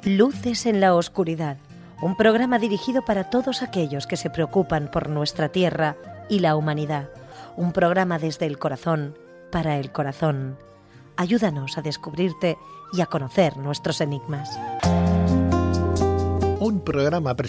Luces en la oscuridad, un programa dirigido para todos aquellos que se preocupan por nuestra tierra y la humanidad. Un programa desde el corazón, para el corazón. Ayúdanos a descubrirte y a conocer nuestros enigmas. Un programa